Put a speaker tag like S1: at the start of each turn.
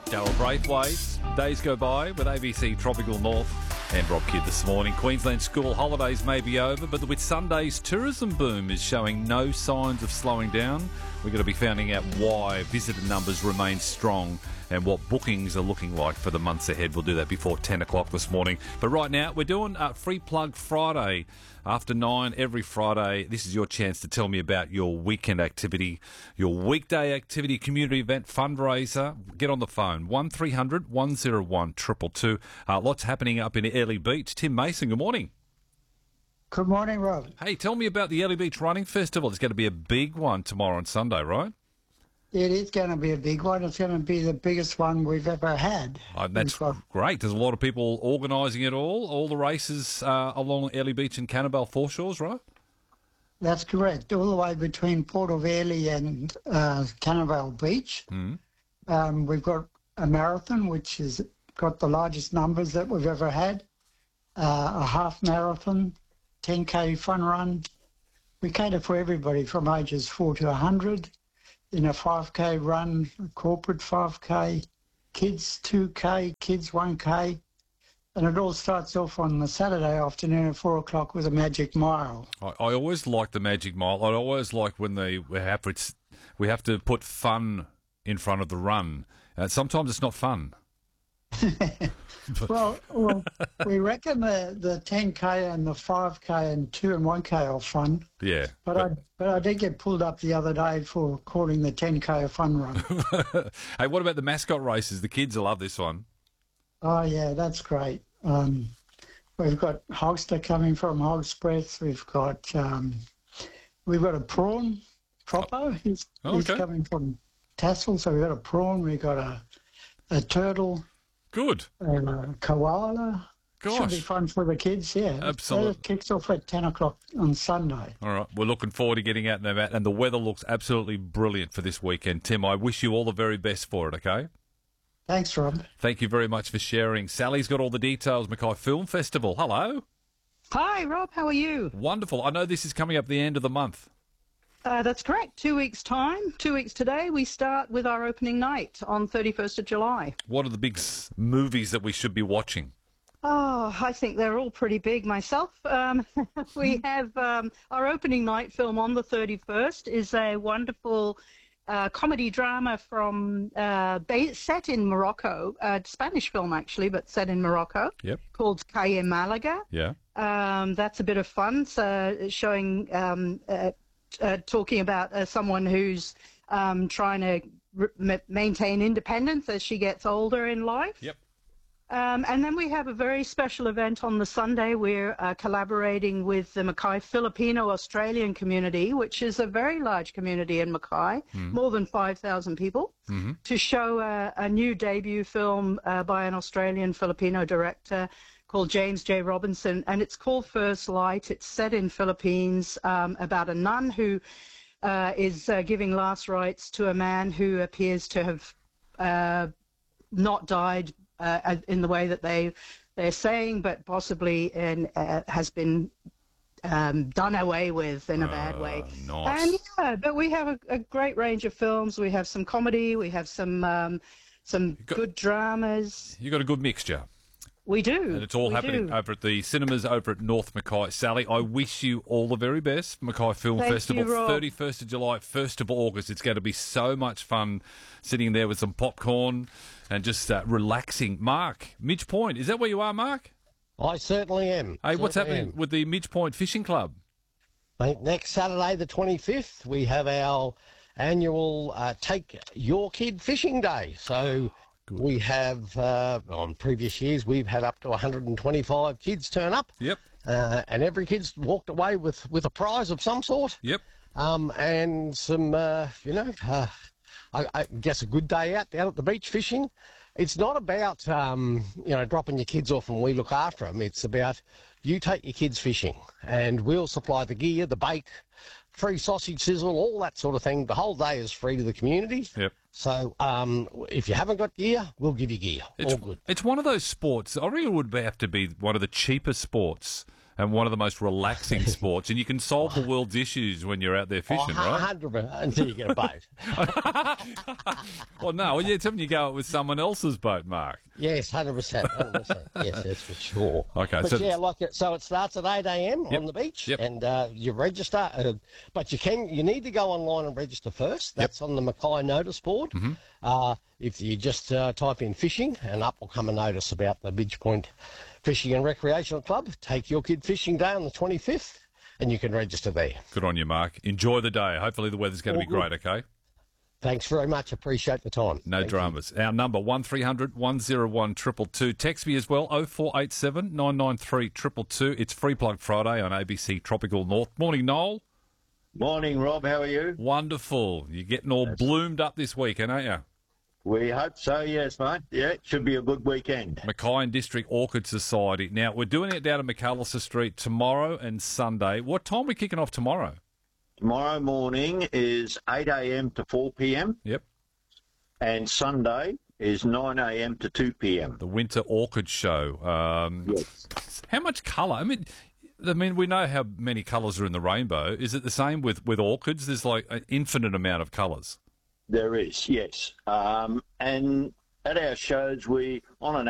S1: Daryl Braithwaite. Days go by with ABC Tropical North and Rob Kidd this morning. Queensland school holidays may be over, but with Sunday's tourism boom is showing no signs of slowing down. We're going to be finding out why visitor numbers remain strong and what bookings are looking like for the months ahead. We'll do that before 10 o'clock this morning. But right now, we're doing Free Plug Friday. After 9 every Friday, this is your chance to tell me about your weekend activity, your weekday activity, community event, fundraiser. Get on the phone, 1300 101 222. Lots happening up in Airlie Beach. Tim Mason, good morning.
S2: Good morning, Rob.
S1: Hey, tell me about the Airlie Beach Running Festival. It's going to be a big one tomorrow and Sunday, right?
S2: It is going to be a big one. It's going to be the biggest one we've ever had.
S1: That's great. There's a lot of people organising it all the races along Airlie Beach and Cannibal Foreshores, right?
S2: That's correct. All the way between Port of Airlie and Cannibal Beach. We've got a marathon, which has got the largest numbers that we've ever had, a half marathon, 10K fun run. We cater for everybody from ages 4 to 100. In a 5K run, a corporate 5K, kids 2K, kids 1K. And it all starts off on the Saturday afternoon at 4 o'clock with a Magic Mile.
S1: I always like the Magic Mile. I always like when we have to put fun in front of the run. Sometimes it's not fun.
S2: Well, we reckon the 10K and the 5K and 2 and 1K are fun.
S1: Yeah.
S2: But I did get pulled up the other day for calling the 10K a fun run.
S1: Hey, what about the mascot races? The kids will love this one.
S2: Oh, yeah, that's great. We've got Hogster coming from Hog's Breath. We've got a prawn, Propo. He's coming from Tassel, so we've got a prawn. We've got a turtle.
S1: Good.
S2: Koala.
S1: Gosh.
S2: Should be fun for the kids, yeah.
S1: Absolutely.
S2: It kicks off at 10 o'clock on Sunday.
S1: All right. We're looking forward to getting out and about, and the weather looks absolutely brilliant for this weekend. Tim, I wish you all the very best for it, okay?
S2: Thanks, Rob.
S1: Thank you very much for sharing. Sally's got all the details. Mackay Film Festival. Hello.
S3: Hi, Rob. How are you?
S1: Wonderful. I know this is coming up the end of the month.
S3: That's correct. 2 weeks' time. 2 weeks today, we start with our opening night on 31st of July.
S1: What are the big movies that we should be watching?
S3: Oh, I think they're all pretty big myself. We have our opening night film on the 31st is a wonderful comedy drama from set in Morocco, a Spanish film actually, but set in Morocco.
S1: Yep. Called
S3: Calle Malaga.
S1: Yeah.
S3: That's a bit of fun. So showing, talking about someone who's trying to maintain independence as she gets older in life.
S1: Yep.
S3: And then we have a very special event on the Sunday. We're collaborating with the Mackay Filipino Australian community, which is a very large community in Mackay, more than 5,000 people, to show a new debut film by an Australian Filipino director called James J. Robinson, and it's called First Light. It's set in Philippines about a nun who is giving last rites to a man who appears to have not died in the way that they're saying, but possibly has been done away with in a bad way.
S1: Nice.
S3: And but we have a great range of films. We have some comedy. We have some good dramas.
S1: You got a good mixture.
S3: We do.
S1: And it's all happening over at the cinemas over at North Mackay. Sally, I wish you all the very best. Mackay Film Festival,
S3: you, Rob.
S1: 31st of July, 1st of August. It's going to be so much fun sitting there with some popcorn and just relaxing. Mark, Midge Point, is that where you are, Mark?
S4: I certainly am.
S1: Hey, what's happening with the Midge Point Fishing Club?
S4: Mate, next Saturday, the 25th, we have our annual Take Your Kid Fishing Day. So we have, on previous years, we've had up to 125 kids turn up.
S1: Yep.
S4: And every kid's walked away with a prize of some sort.
S1: Yep.
S4: And some, I guess a good day out down at the beach fishing. It's not about, dropping your kids off and we look after them. It's about you take your kids fishing and we'll supply the gear, the bait, free sausage sizzle, all that sort of thing. The whole day is free to the community.
S1: Yep.
S4: So if you haven't got gear, we'll give you gear. All good.
S1: It's one of those sports, I reckon it would have to be one of the cheaper sports and one of the most relaxing sports, and you can solve the world's issues when you're out there fishing, right?
S4: 100% until you get a boat.
S1: Well, no, it's when you go out with someone else's boat, Mark.
S4: Yes, 100%. Yes, that's for sure.
S1: Okay,
S4: but so it starts at 8 a.m.
S1: Yep.
S4: on the beach,
S1: Yep.
S4: and you register. But you need to go online and register first. That's on the Mackay notice board. If you just type in fishing, and up will come a notice about the Bridge Point Fishing and Recreational Club. Take your kid fishing day on the 25th, and you can register there.
S1: Good on you, Mark. Enjoy the day. Hopefully the weather's going to be great, okay?
S4: Thanks very much. Appreciate the time.
S1: No dramas. Our number, 1300 101 222. Text me as well, 0487 993 222. It's Free Plug Friday on ABC Tropical North. Morning, Noel.
S5: Morning, Rob. How are you?
S1: Wonderful. You're getting all bloomed up this weekend, aren't you?
S5: We hope so, yes, mate. Yeah, it should be a good weekend.
S1: Mackay and District Orchid Society. Now, we're doing it down at McAllister Street tomorrow and Sunday. What time are we kicking off tomorrow?
S5: Tomorrow morning is 8 a.m. to 4 p.m.
S1: Yep.
S5: And Sunday is 9 a.m. to 2 p.m.
S1: The Winter Orchid Show.
S5: Yes.
S1: How much colour? I mean, we know how many colours are in the rainbow. Is it the same with orchids? There's like an infinite amount of colours.
S5: There is, yes. And at our shows, on an